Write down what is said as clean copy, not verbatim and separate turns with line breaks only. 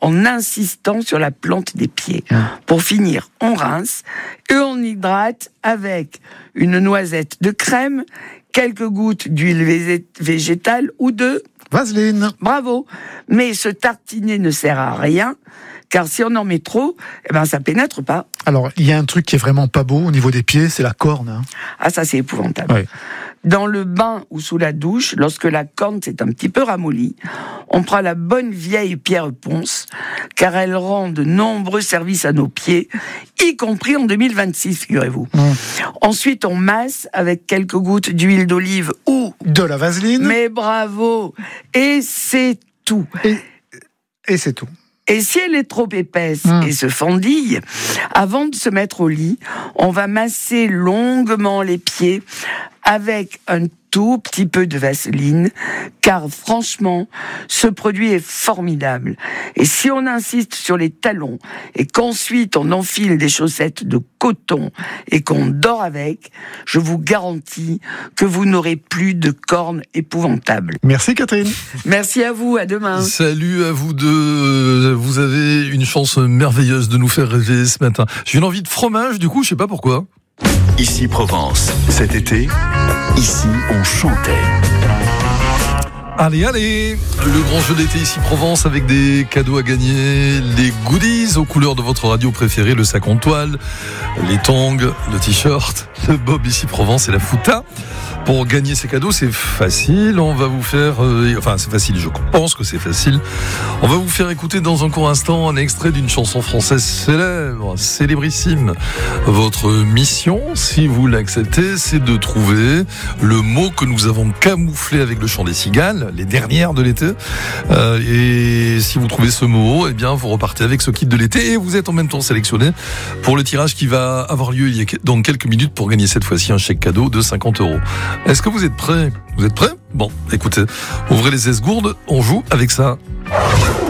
en insistant sur la plante des pieds. Pour finir, on rince et on hydrate avec une noisette de crème, quelques gouttes d'huile végétale ou de
Vaseline.
Bravo. Mais se tartiner ne sert à rien, car si on en met trop, ça pénètre pas.
Alors, il y a un truc qui est vraiment pas beau au niveau des pieds, c'est la corne.
Ah, ça, c'est épouvantable.
Oui.
Dans le bain ou sous la douche, lorsque la corne s'est un petit peu ramollie, on prend la bonne vieille pierre ponce, car elle rend de nombreux services à nos pieds, y compris en 2026, figurez-vous. Ensuite, on masse avec quelques gouttes d'huile d'olive ou
de la vaseline.
Mais bravo. Et c'est tout.
Et c'est tout.
Et si elle est trop épaisse et se fendille, avant de se mettre au lit, on va masser longuement les pieds avec un tout petit peu de vaseline, car franchement, ce produit est formidable. Et si on insiste sur les talons et qu'ensuite on enfile des chaussettes de coton et qu'on dort avec, je vous garantis que vous n'aurez plus de cornes épouvantables.
Merci Catherine.
Merci à vous, à demain.
Salut à vous deux. Vous avez une chance merveilleuse de nous faire rêver ce matin. J'ai une envie de fromage, du coup, je sais pas pourquoi.
Ici Provence, cet été, ici on chantait.
Allez, le grand jeu d'été ici Provence avec des cadeaux à gagner, les goodies aux couleurs de votre radio préférée, le sac en toile, les tongs, le t-shirt, le bob ici Provence et la fouta. Pour gagner ces cadeaux, c'est facile, on va vous faire... c'est facile, je pense que c'est facile. On va vous faire écouter dans un court instant un extrait d'une chanson française célèbre, célébrissime. Votre mission, si vous l'acceptez, c'est de trouver le mot que nous avons camouflé avec le chant des cigales, les dernières de l'été. Et si vous trouvez ce mot, vous repartez avec ce kit de l'été et vous êtes en même temps sélectionné pour le tirage qui va avoir lieu dans quelques minutes pour gagner cette fois-ci un chèque cadeau de 50 €. Est-ce que vous êtes prêts ? Vous êtes prêts ? Bon, écoutez, ouvrez les esgourdes, on joue avec ça.